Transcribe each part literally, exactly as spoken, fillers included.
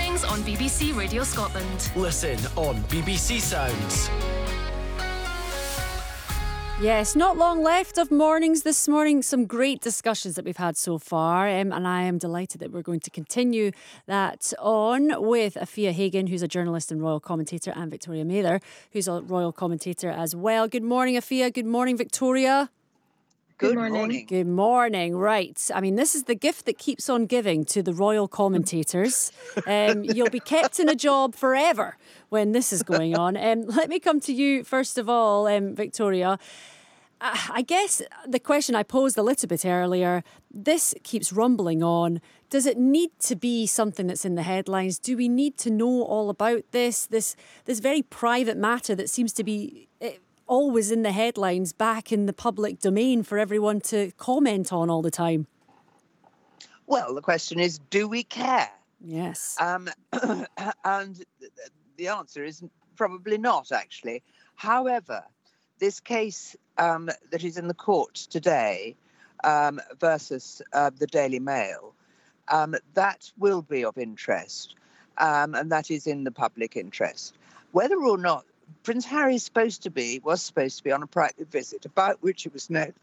Mornings on B B C Radio Scotland. Listen on B B C Sounds. Yes, not long left of mornings this morning. Some great discussions that we've had so far, um, and I am delighted that we're going to continue that on with Afia Hagan, who's a journalist and royal commentator, and Victoria Mather, who's a royal commentator as well. Good morning, Afia. Good morning, Victoria. Good morning. Good morning. Right. I mean, this is the gift that keeps on giving to the royal commentators. Um, you'll be kept in a job forever when this is going on. Um, let me come to you first of all, um, Victoria. Uh, I guess the question I posed a little bit earlier, this keeps rumbling on. Does it need to be something that's in the headlines? Do we need to know all about this? This, this very private matter that seems to be Uh, always in the headlines, back in the public domain for everyone to comment on all the time? Well, the question is, do we care? Yes. Um, and the answer is probably not, actually. However, this case um, that is in the court today um, versus uh, the Daily Mail, um, that will be of interest, um, and that is in the public interest. Whether or not Prince Harry is supposed to be, was supposed to be on a private visit, about which it was known.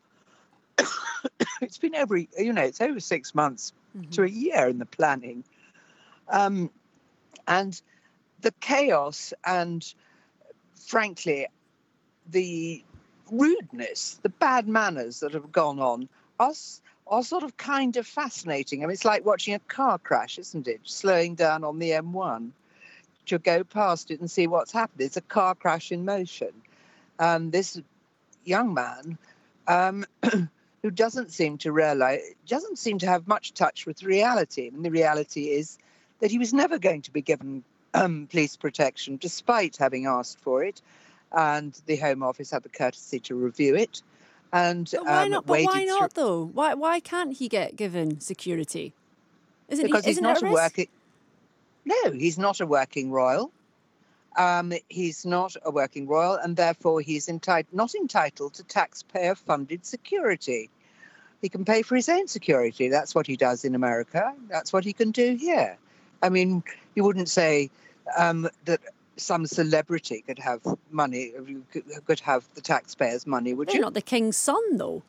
It's been over, you know, it's over six months mm-hmm. to a year in the planning. Um, and the chaos and, frankly, the rudeness, the bad manners that have gone on are, are sort of kind of fascinating. I mean, it's like watching a car crash, isn't it? Slowing down on the M one. To go past it and see what's happened. It's a car crash in motion. Um, this young man, um, who doesn't seem to realise, doesn't seem to have much touch with reality. And the reality is that he was never going to be given um, police protection, despite having asked for it. And the Home Office had the courtesy to review it. And but why um, not? But why not, through... though? Why why can't he get given security? Isn't because he, he's isn't not it a a risk? working. No, he's not a working royal. Um, he's not a working royal, and therefore he's entitled, not entitled to taxpayer-funded security. He can pay for his own security. That's what he does in America. That's what he can do here. I mean, you wouldn't say um, that some celebrity could have money, could have the taxpayers' money, would They're you? not the king's son, though.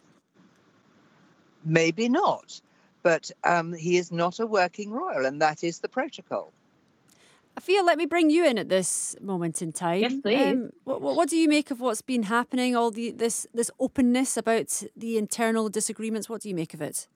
Maybe not, but um, he is not a working royal, and that is the protocol. Afia, let me bring you in at this moment in time. Yes, please. Um, what, what do you make of what's been happening, all the this this openness about the internal disagreements? What do you make of it?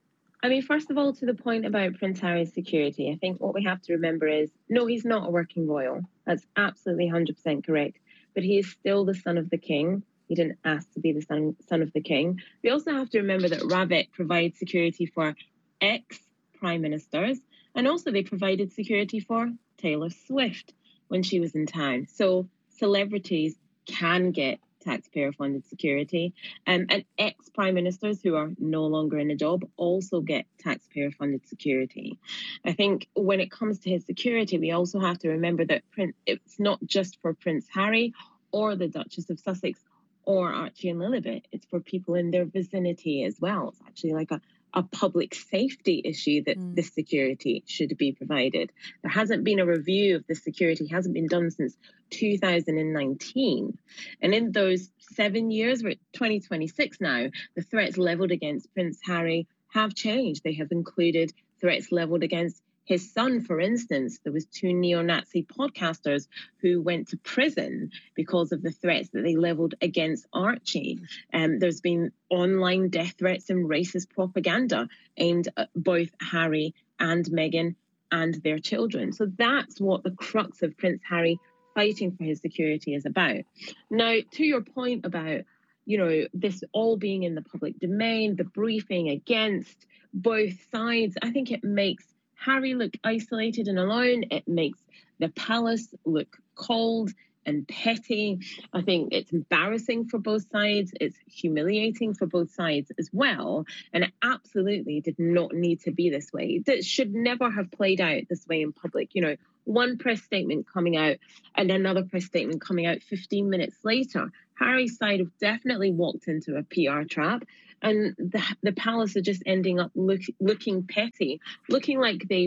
I mean, first of all, to the point about Prince Harry's security, I think what we have to remember is, no, he's not a working royal. That's absolutely one hundred percent correct. But he is still the son of the king. He didn't ask to be the son, son of the king. We also have to remember that Rabbit provides security for ex-prime ministers, and also they provided security for Taylor Swift when she was in town. So celebrities can get taxpayer-funded security, um, and ex-prime ministers who are no longer in a job also get taxpayer-funded security. I think when it comes to his security, we also have to remember that Prince, it's not just for Prince Harry or the Duchess of Sussex or Archie and Lilibet. It's for people in their vicinity as well. It's actually like a a public safety issue that mm. this security should be provided. There hasn't been a review of the security, hasn't been done since two thousand nineteen. And in those seven years, we're at twenty twenty-six now, the threats levelled against Prince Harry have changed. They have included threats levelled against his son, for instance. There was two neo-Nazi podcasters who went to prison because of the threats that they levelled against Archie. Um, there's been online death threats and racist propaganda aimed at both Harry and Meghan and their children. So that's what the crux of Prince Harry fighting for his security is about. Now, to your point about, you know, this all being in the public domain, the briefing against both sides, I think it makes Harry look isolated and alone. It makes the palace look cold and petty. I think it's embarrassing for both sides. It's humiliating for both sides as well. And it absolutely did not need to be this way. That should never have played out this way in public. You know, one press statement coming out and another press statement coming out fifteen minutes later. Harry's side have definitely walked into a P R trap, and the, the palace are just ending up look, looking petty, looking like they've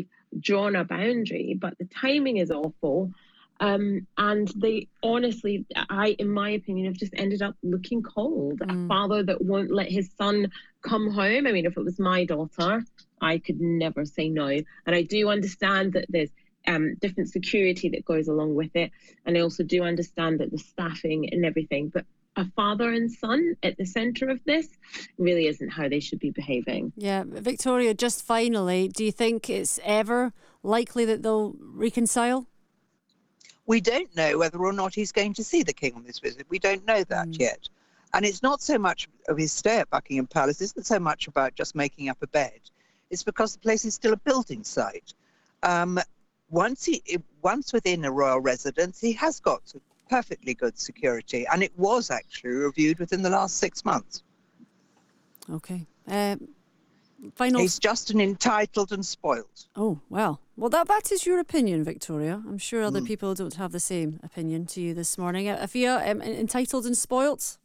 drawn a boundary, but the timing is awful. Um, and they honestly, I, in my opinion, have just ended up looking cold. Mm. A father that won't let his son come home. I mean, if it was my daughter, I could never say no. And I do understand that there's um, different security that goes along with it. And I also do understand that the staffing and everything. But a father and son at the centre of this really isn't how they should be behaving. Yeah. Victoria, just finally, do you think it's ever likely that they'll reconcile? We don't know whether or not he's going to see the king on this visit. We don't know that mm. yet. And it's not so much of his stay at Buckingham Palace. It isn't so much about just making up a bed. It's because the place is still a building site. Um, once he, once within a royal residence, he has got perfectly good security. And it was actually reviewed within the last six months. Okay. Um, final... He's just an entitled and spoilt. Oh, well. Well, that, that is your opinion, Victoria. I'm sure other mm. people don't have the same opinion to you this morning. Uh, Afia, um, entitled and spoilt?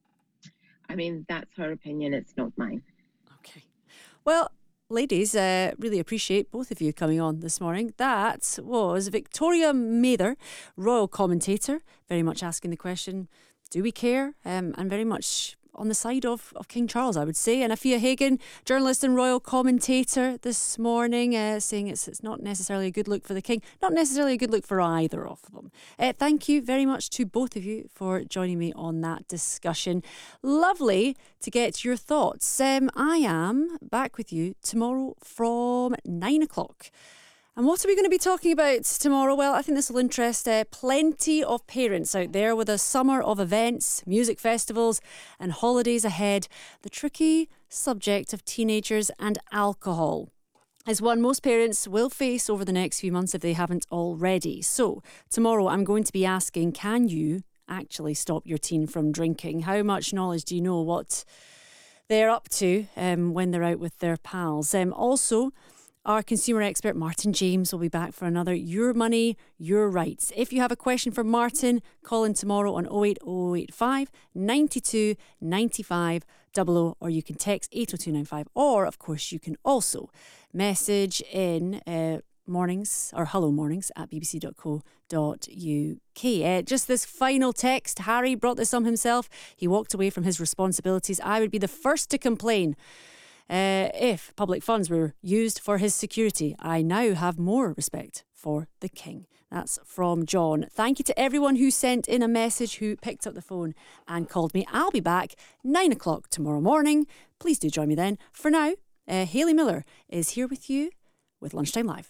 I mean, that's her opinion. It's not mine. Okay. Well, ladies, uh, really appreciate both of you coming on this morning. That was Victoria Mather, royal commentator, very much asking the question, do we care? Um, and very much on the side of, of King Charles, I would say. And Afia Hagan, journalist and royal commentator this morning, uh, saying it's, it's not necessarily a good look for the King, not necessarily a good look for either of them. Uh, thank you very much to both of you for joining me on that discussion. Lovely to get your thoughts. Um, I am back with you tomorrow from nine o'clock. And what are we going to be talking about tomorrow? Well, I think this will interest uh, plenty of parents out there with a summer of events, music festivals and holidays ahead. The tricky subject of teenagers and alcohol is one most parents will face over the next few months if they haven't already. So tomorrow I'm going to be asking, can you actually stop your teen from drinking? How much knowledge do you know what they're up to um, when they're out with their pals? Um, also, our consumer expert, Martin James, will be back for another Your Money, Your Rights. If you have a question for Martin, call in tomorrow on oh eight oh eight five, nine two, nine five double oh, or you can text eight oh two nine five, or, of course, you can also message in uh, mornings, or hello mornings, at b b c dot co dot u k. Uh, just this final text, Harry brought this on himself. He walked away from his responsibilities. I would be the first to complain Uh, if public funds were used for his security. I now have more respect for the King. That's from John. Thank you to everyone who sent in a message, who picked up the phone and called me. I'll be back nine o'clock tomorrow morning. Please do join me then. For now, uh, Hayley Miller is here with you with Lunchtime Live.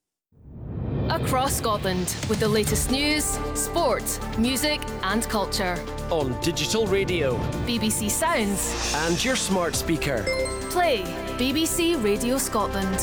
Across Scotland with the latest news, sport, music and culture. On digital radio. B B C Sounds. And your smart speaker. Play B B C Radio Scotland.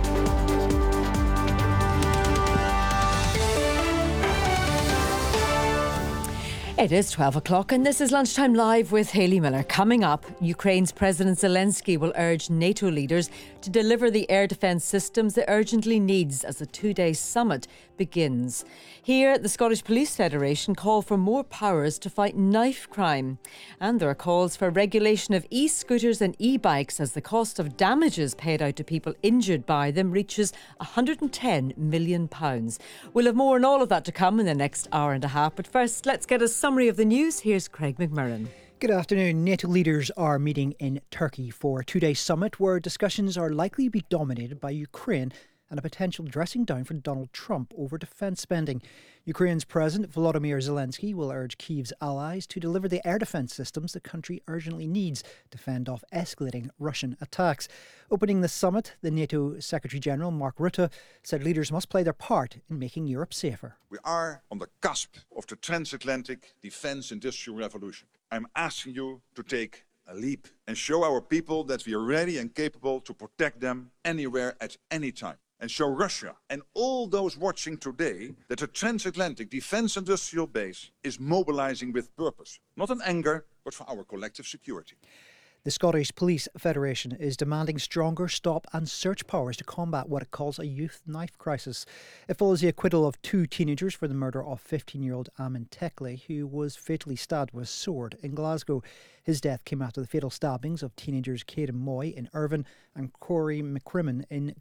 It is twelve o'clock and this is Lunchtime Live with Hayley Miller. Coming up, Ukraine's President Zelensky will urge NATO leaders to deliver the air defence systems it urgently needs as the two-day summit begins. Here, the Scottish Police Federation call for more powers to fight knife crime. And there are calls for regulation of e-scooters and e-bikes as the cost of damages paid out to people injured by them reaches one hundred ten million pounds. We'll have more on all of that to come in the next hour and a half. But first, let's get a summary of the news. Here's Craig McMurran. Good afternoon. NATO leaders are meeting in Turkey for a two-day summit where discussions are likely to be dominated by Ukraine and a potential dressing down for Donald Trump over defence spending. Ukraine's President Volodymyr Zelensky will urge Kyiv's allies to deliver the air defence systems the country urgently needs to fend off escalating Russian attacks. Opening the summit, the NATO Secretary-General Mark Rutte said leaders must play their part in making Europe safer. We are on the cusp of the transatlantic defence industrial revolution. I'm asking you to take a leap and show our people that we are ready and capable to protect them anywhere at any time. And show Russia and all those watching today that the transatlantic defence industrial base is mobilising with purpose, not in anger, but for our collective security. The Scottish Police Federation is demanding stronger stop and search powers to combat what it calls a youth knife crisis. It follows the acquittal of two teenagers for the murder of fifteen-year-old Amin Teckley, who was fatally stabbed with a sword in Glasgow. His death came after the fatal stabbings of teenagers Caden Moy in Irvine and Corey McCrimmon in